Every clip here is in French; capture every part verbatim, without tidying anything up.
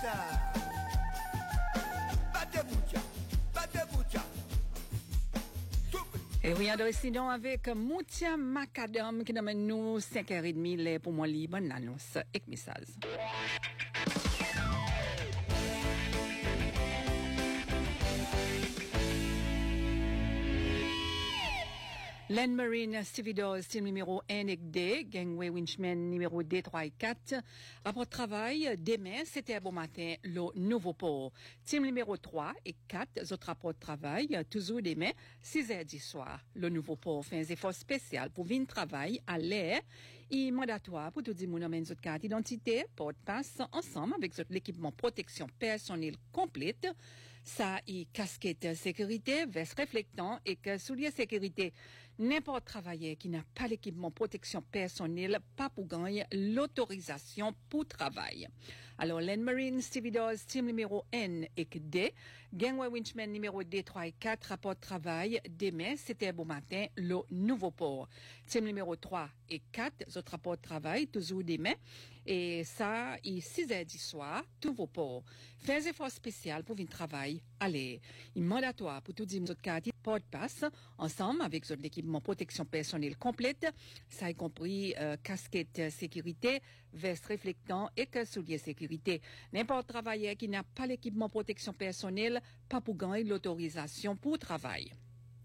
ça. Bate boucha, bate boucha. Et oui, on sinon avec Moutia Macadam qui nous nous cinq heures trente pour moi libre annonce et message. Land Marine Stevedores, team numéro un et deux, Gangway Winchman numéro deux, trois et quatre. Rapport de travail, demain, c'était un bon matin, le nouveau port. Team numéro trois et quatre, autres rapports de travail, toujours demain, six heures du soir. Le nouveau port fait un effort spécial pour venir travailler à l'air et mandatoire pour tout le monde amener notre carte d'identité, porte-passe ensemble avec l'équipement protection personnelle complète. Ça y casquette sécurité, veste réflectant et que souliers sécurité. N'importe travailleur qui n'a pas l'équipement protection personnelle, pas pour gagner l'autorisation pour travail. Alors, Land Marine, Stevedores, team numéro un et deux, Gangway Winchman numéro deux, trois et quatre, rapport de travail, demain, c'était un bon matin, le nouveau port. Team numéro trois et quatre, autres rapports de travail, toujours demain, et ça, y six heures du soir, nouveau port. Fais un effort spécial pour venir travailler. Allez, il est mandatoire pour tout dire notre carte porte-passe ensemble avec notre équipement protection personnelle complète, ça y compris euh, casquette sécurité, veste réflectant et que souliers sécurité. N'importe travailleur qui n'a pas l'équipement protection personnelle, pas pour gagner l'autorisation pour travail.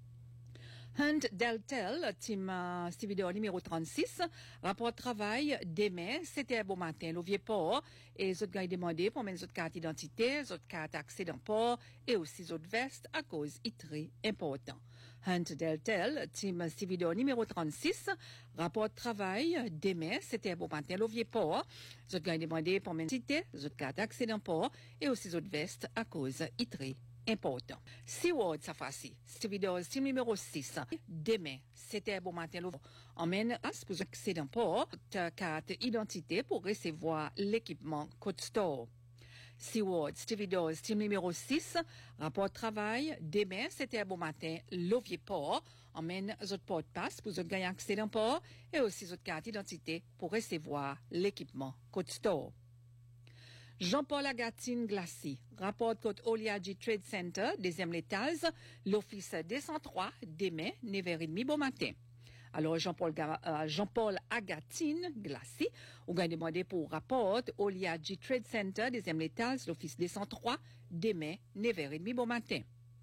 Hunt Deltel, team uh, Stevedores numéro trente-six, rapport de travail, demain, c'était un beau matin, le vieux port, et les autres gars demandé pour mettre notre carte d'identité, notre carte accès dans port, et aussi notre veste, à cause, il très important. Hunt Deltel, team Stevedores numéro trente-six, rapport de travail, demain, c'était un beau matin, le vieux port, les autres gars demandé pour mettre notre carte, notre carte accès dans port, et aussi notre veste, à cause, il très important. Seaworld, ça fait Stevedores, team numéro six. Demain, c'était un bon matin. Emmène à ce pour accéder d'un port, ta carte identité pour recevoir l'équipement Code Store. Seaworld, Stevedores, team numéro six. Rapport de travail. Demain, c'était un bon matin. L'Ovier Port. Emmène votre porte-passe pour gagner accès d'un port et aussi votre carte d'identité pour recevoir l'équipement Code Store. Jean-Paul Agatine Glacis, rapport côte Oliaji Trade Center, deuxième étage, l'office deux cent trois, demain, neuf heures trente, bon matin. Alors, Jean-Paul, euh, Jean-Paul Agatine Glacis, on a demandé pour rapport Oliaji Trade Center, deuxième étage, l'office deux cent trois, demain, neuf heures trente, bon matin.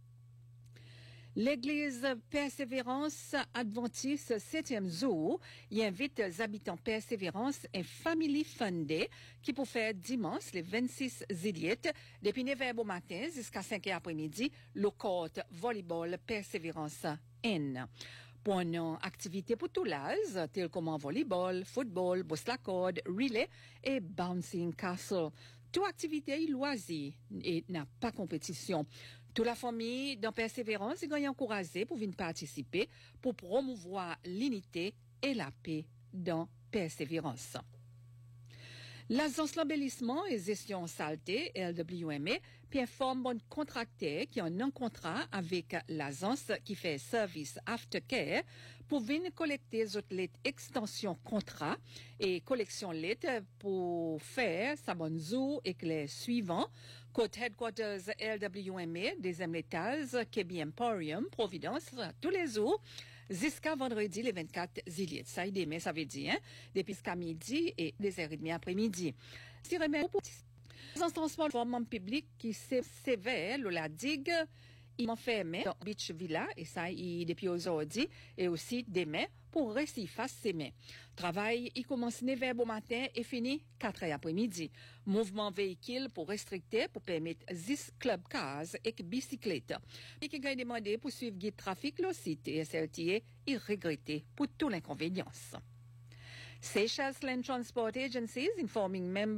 L'église Persévérance Adventiste septième jour y invite les habitants Persévérance et Family Fundé qui pour faire dimanche le vingt-six juillet depuis neuf heures au matin jusqu'à cinq heures après-midi le court volleyball Persévérance N. Pour une activité pour tout l'âge, telles comme volleyball, football, bosse la corde, relay et bouncing castle. Toute activité loisir et n'a pas compétition. Toute la famille dans Persévérance est encouragée pour venir participer pour promouvoir l'unité et la paix dans Persévérance. L'agence l'embellissement et gestion saleté, L W M A, performe un contracteur qui a un contrat avec l'agence qui fait service aftercare pour venir collecter les extensions contrat et collection lettres pour faire sa bonne jour et que les suivants. Côte Headquarters L W M A, deuxième étage, K B Emporium, Providence, tous les jours, jusqu'à vendredi le vingt-quatre juillet. Ça y est, mais ça veut dire, hein, depuis jusqu'à midi et des heures et demie après-midi. Si remet pour les transports formant public qui s'est sévère, le la digue, il m'en fait aimer dans Beach Villa, et ça, il, depuis aujourd'hui, et aussi demain, pour rester face ses mains. Travail, il commence neuf heures au matin et finit quatre heures après-midi. Mouvement véhicule pour restricter, pour permettre dix club cars et bicyclettes. Et qui a demandé pour suivre guide trafic, le site et S L T A, il regretté pour tout l'inconvénience. Seychelles Land Transport Agencies informing members